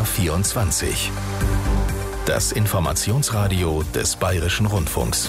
BR24. Das Informationsradio des Bayerischen Rundfunks.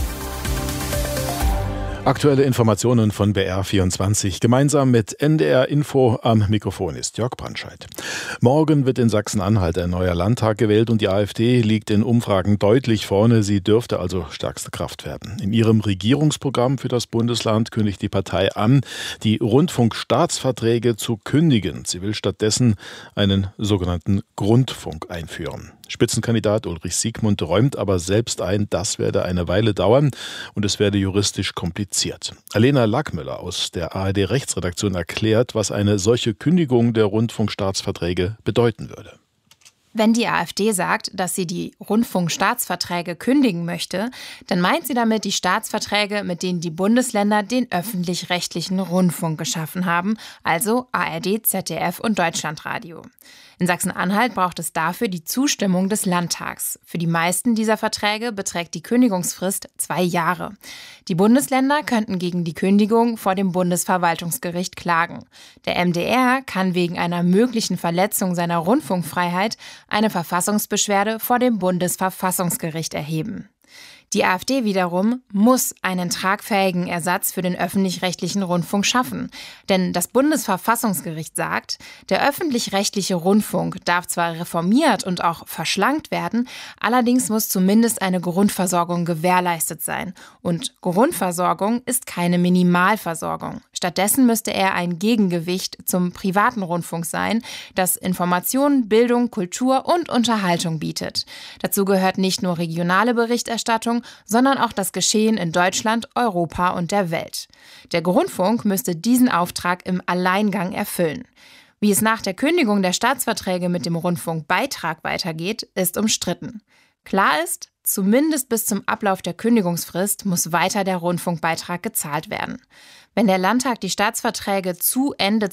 Aktuelle Informationen von BR24 gemeinsam mit NDR Info. Am Mikrofon ist Jörg Brandscheid. Morgen wird in Sachsen-Anhalt ein neuer Landtag gewählt und die AfD liegt in Umfragen deutlich vorne. Sie dürfte also stärkste Kraft werden. In ihrem Regierungsprogramm für das Bundesland kündigt die Partei an, die Rundfunkstaatsverträge zu kündigen. Sie will stattdessen einen sogenannten Grundfunk einführen. Spitzenkandidat Ulrich Siegmund räumt aber selbst ein, das werde eine Weile dauern und es werde juristisch kompliziert. Alena Lackmüller aus der ARD-Rechtsredaktion erklärt, was eine solche Kündigung der Rundfunkstaatsverträge bedeuten würde. Wenn die AfD sagt, dass sie die Rundfunkstaatsverträge kündigen möchte, dann meint sie damit die Staatsverträge, mit denen die Bundesländer den öffentlich-rechtlichen Rundfunk geschaffen haben, also ARD, ZDF und Deutschlandradio. In Sachsen-Anhalt braucht es dafür die Zustimmung des Landtags. Für die meisten dieser Verträge beträgt die Kündigungsfrist 2 Jahre. Die Bundesländer könnten gegen die Kündigung vor dem Bundesverwaltungsgericht klagen. Der MDR kann wegen einer möglichen Verletzung seiner Rundfunkfreiheit eine Verfassungsbeschwerde vor dem Bundesverfassungsgericht erheben. Die AfD wiederum muss einen tragfähigen Ersatz für den öffentlich-rechtlichen Rundfunk schaffen. Denn das Bundesverfassungsgericht sagt, der öffentlich-rechtliche Rundfunk darf zwar reformiert und auch verschlankt werden, allerdings muss zumindest eine Grundversorgung gewährleistet sein. Und Grundversorgung ist keine Minimalversorgung. Stattdessen müsste er ein Gegengewicht zum privaten Rundfunk sein, das Information, Bildung, Kultur und Unterhaltung bietet. Dazu gehört nicht nur regionale Berichterstattung, sondern auch das Geschehen in Deutschland, Europa und der Welt. Der Rundfunk müsste diesen Auftrag im Alleingang erfüllen. Wie es nach der Kündigung der Staatsverträge mit dem Rundfunkbeitrag weitergeht, ist umstritten. Klar ist, zumindest bis zum Ablauf der Kündigungsfrist muss weiter der Rundfunkbeitrag gezahlt werden. Wenn der Landtag die Staatsverträge zu Ende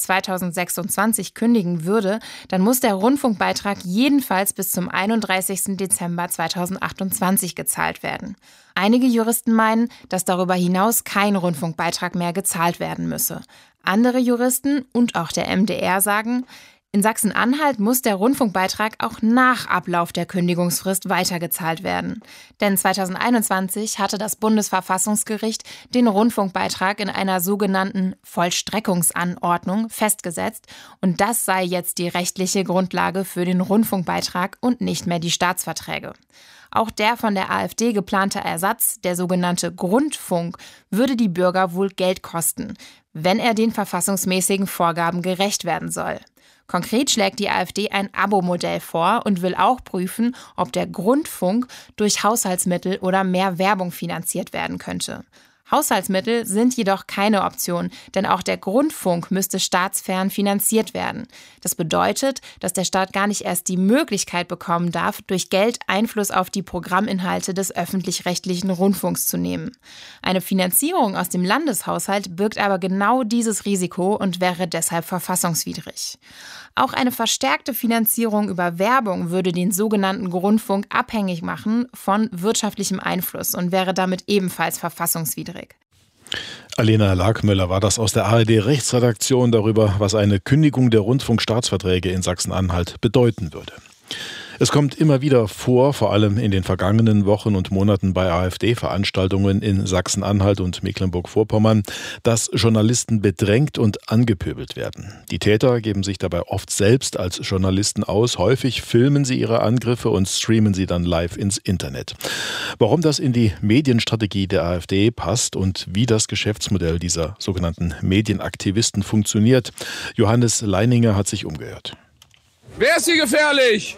2026 kündigen würde, dann muss der Rundfunkbeitrag jedenfalls bis zum 31. Dezember 2028 gezahlt werden. Einige Juristen meinen, dass darüber hinaus kein Rundfunkbeitrag mehr gezahlt werden müsse. Andere Juristen und auch der MDR sagen, in Sachsen-Anhalt muss der Rundfunkbeitrag auch nach Ablauf der Kündigungsfrist weitergezahlt werden. Denn 2021 hatte das Bundesverfassungsgericht den Rundfunkbeitrag in einer sogenannten Vollstreckungsanordnung festgesetzt. Und das sei jetzt die rechtliche Grundlage für den Rundfunkbeitrag und nicht mehr die Staatsverträge. Auch der von der AfD geplante Ersatz, der sogenannte Grundfunk, würde die Bürger wohl Geld kosten, wenn er den verfassungsmäßigen Vorgaben gerecht werden soll. Konkret schlägt die AfD ein Abo-Modell vor und will auch prüfen, ob der Grundfunk durch Haushaltsmittel oder mehr Werbung finanziert werden könnte. Haushaltsmittel sind jedoch keine Option, denn auch der Grundfunk müsste staatsfern finanziert werden. Das bedeutet, dass der Staat gar nicht erst die Möglichkeit bekommen darf, durch Geld Einfluss auf die Programminhalte des öffentlich-rechtlichen Rundfunks zu nehmen. Eine Finanzierung aus dem Landeshaushalt birgt aber genau dieses Risiko und wäre deshalb verfassungswidrig. Auch eine verstärkte Finanzierung über Werbung würde den sogenannten Grundfunk abhängig machen von wirtschaftlichem Einfluss und wäre damit ebenfalls verfassungswidrig. Alena Lackmüller war das aus der ARD-Rechtsredaktion darüber, was eine Kündigung der Rundfunkstaatsverträge in Sachsen-Anhalt bedeuten würde. Es kommt immer wieder vor, vor allem in den vergangenen Wochen und Monaten bei AfD-Veranstaltungen in Sachsen-Anhalt und Mecklenburg-Vorpommern, dass Journalisten bedrängt und angepöbelt werden. Die Täter geben sich dabei oft selbst als Journalisten aus. Häufig filmen sie ihre Angriffe und streamen sie dann live ins Internet. Warum das in die Medienstrategie der AfD passt und wie das Geschäftsmodell dieser sogenannten Medienaktivisten funktioniert, Johannes Leininger hat sich umgehört. Wer ist hier gefährlich?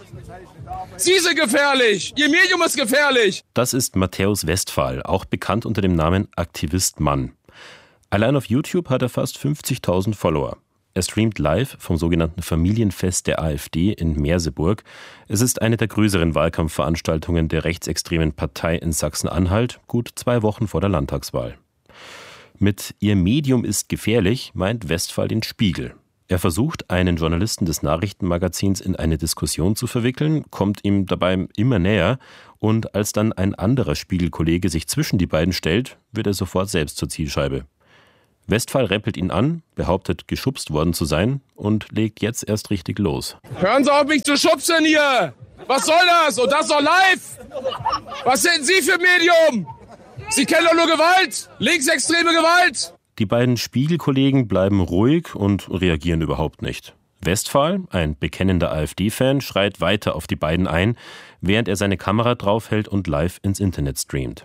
Sie sind gefährlich! Ihr Medium ist gefährlich! Das ist Matthäus Westphal, auch bekannt unter dem Namen Aktivist Mann. Allein auf YouTube hat er fast 50.000 Follower. Er streamt live vom sogenannten Familienfest der AfD in Merseburg. Es ist eine der größeren Wahlkampfveranstaltungen der rechtsextremen Partei in Sachsen-Anhalt, gut 2 Wochen vor der Landtagswahl. Mit Ihr Medium ist gefährlich meint Westphal den Spiegel. Er versucht, einen Journalisten des Nachrichtenmagazins in eine Diskussion zu verwickeln, kommt ihm dabei immer näher und als dann ein anderer Spiegelkollege sich zwischen die beiden stellt, wird er sofort selbst zur Zielscheibe. Westphal rempelt ihn an, behauptet, geschubst worden zu sein und legt jetzt erst richtig los. Hören Sie auf, mich zu schubsen hier! Was soll das? Und das doch live! Was sind Sie für ein Medium? Sie kennen doch nur Gewalt! Linksextreme Gewalt! Die beiden Spiegel-Kollegen bleiben ruhig und reagieren überhaupt nicht. Westphal, ein bekennender AfD-Fan, schreit weiter auf die beiden ein, während er seine Kamera draufhält und live ins Internet streamt.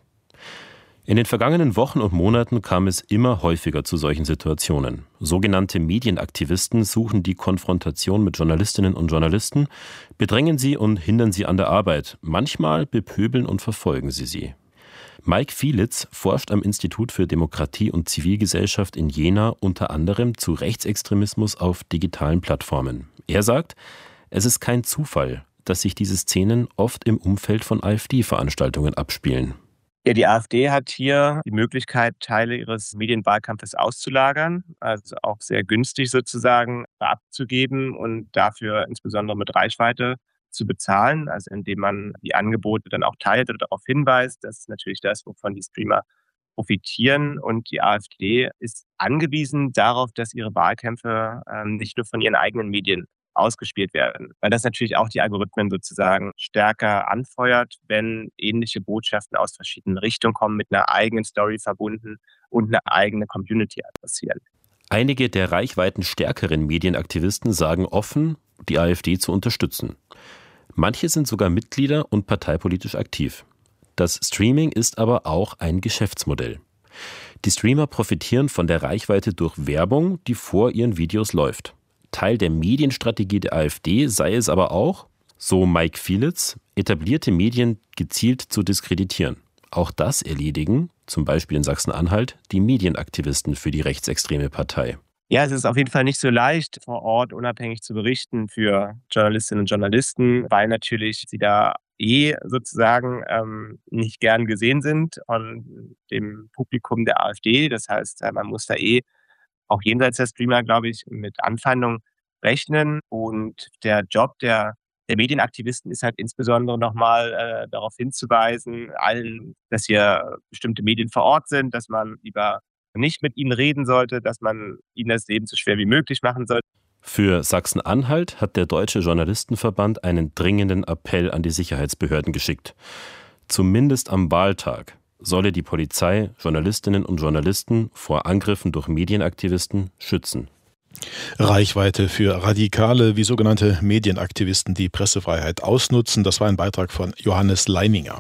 In den vergangenen Wochen und Monaten kam es immer häufiger zu solchen Situationen. Sogenannte Medienaktivisten suchen die Konfrontation mit Journalistinnen und Journalisten, bedrängen sie und hindern sie an der Arbeit. Manchmal bepöbeln und verfolgen sie. Mike Fielitz forscht am Institut für Demokratie und Zivilgesellschaft in Jena unter anderem zu Rechtsextremismus auf digitalen Plattformen. Er sagt, es ist kein Zufall, dass sich diese Szenen oft im Umfeld von AfD-Veranstaltungen abspielen. Ja, die AfD hat hier die Möglichkeit, Teile ihres Medienwahlkampfes auszulagern, also auch sehr günstig sozusagen abzugeben und dafür insbesondere mit Reichweite zu bezahlen, also indem man die Angebote dann auch teilt oder darauf hinweist. Das ist natürlich das, wovon die Streamer profitieren. Und die AfD ist angewiesen darauf, dass ihre Wahlkämpfe nicht nur von ihren eigenen Medien ausgespielt werden, weil das natürlich auch die Algorithmen sozusagen stärker anfeuert, wenn ähnliche Botschaften aus verschiedenen Richtungen kommen, mit einer eigenen Story verbunden und eine eigene Community adressieren. Einige der reichweitenstärkeren Medienaktivisten sagen offen, die AfD zu unterstützen. Manche sind sogar Mitglieder und parteipolitisch aktiv. Das Streaming ist aber auch ein Geschäftsmodell. Die Streamer profitieren von der Reichweite durch Werbung, die vor ihren Videos läuft. Teil der Medienstrategie der AfD sei es aber auch, so Mike Fielitz, etablierte Medien gezielt zu diskreditieren. Auch das erledigen, zum Beispiel in Sachsen-Anhalt, die Medienaktivisten für die rechtsextreme Partei. Ja, es ist auf jeden Fall nicht so leicht, vor Ort unabhängig zu berichten für Journalistinnen und Journalisten, weil natürlich sie da sozusagen nicht gern gesehen sind von dem Publikum der AfD. Das heißt, man muss da auch jenseits der Streamer, glaube ich, mit Anfeindungen rechnen. Und der Job der Medienaktivisten ist halt insbesondere nochmal darauf hinzuweisen, allen, dass hier bestimmte Medien vor Ort sind, dass man lieber nicht mit ihnen reden sollte, dass man ihnen das Leben so schwer wie möglich machen sollte. Für Sachsen-Anhalt hat der Deutsche Journalistenverband einen dringenden Appell an die Sicherheitsbehörden geschickt. Zumindest am Wahltag solle die Polizei Journalistinnen und Journalisten vor Angriffen durch Medienaktivisten schützen. Reichweite für Radikale, wie sogenannte Medienaktivisten die Pressefreiheit ausnutzen. Das war ein Beitrag von Johannes Leininger.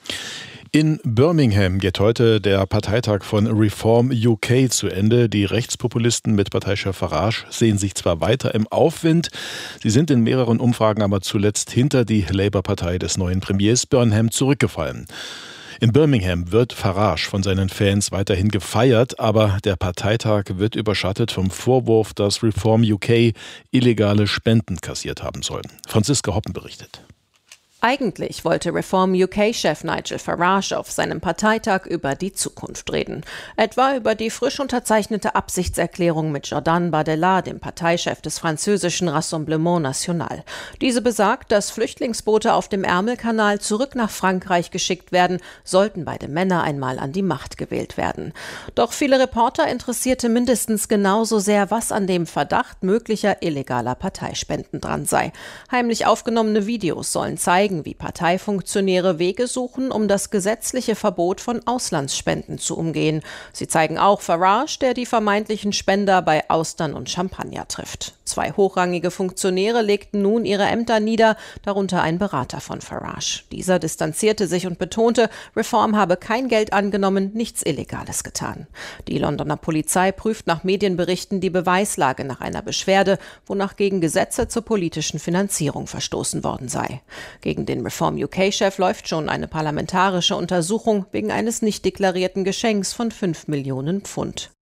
In Birmingham geht heute der Parteitag von Reform UK zu Ende. Die Rechtspopulisten mit Parteichef Farage sehen sich zwar weiter im Aufwind, sie sind in mehreren Umfragen aber zuletzt hinter die Labour-Partei des neuen Premiers Burnham zurückgefallen. In Birmingham wird Farage von seinen Fans weiterhin gefeiert, aber der Parteitag wird überschattet vom Vorwurf, dass Reform UK illegale Spenden kassiert haben soll. Franziska Hoppen berichtet. Eigentlich wollte Reform UK-Chef Nigel Farage auf seinem Parteitag über die Zukunft reden. Etwa über die frisch unterzeichnete Absichtserklärung mit Jordan Bardella, dem Parteichef des französischen Rassemblement National. Diese besagt, dass Flüchtlingsboote auf dem Ärmelkanal zurück nach Frankreich geschickt werden, sollten beide Männer einmal an die Macht gewählt werden. Doch viele Reporter interessierte mindestens genauso sehr, was an dem Verdacht möglicher illegaler Parteispenden dran sei. Heimlich aufgenommene Videos sollen zeigen, wie Parteifunktionäre Wege suchen, um das gesetzliche Verbot von Auslandsspenden zu umgehen. Sie zeigen auch Farage, der die vermeintlichen Spender bei Austern und Champagner trifft. 2 hochrangige Funktionäre legten nun ihre Ämter nieder, darunter ein Berater von Farage. Dieser distanzierte sich und betonte, Reform habe kein Geld angenommen, nichts Illegales getan. Die Londoner Polizei prüft nach Medienberichten die Beweislage nach einer Beschwerde, wonach gegen Gesetze zur politischen Finanzierung verstoßen worden sei. Gegen den Reform UK-Chef läuft schon eine parlamentarische Untersuchung wegen eines nicht deklarierten Geschenks von 5 Millionen Pfund.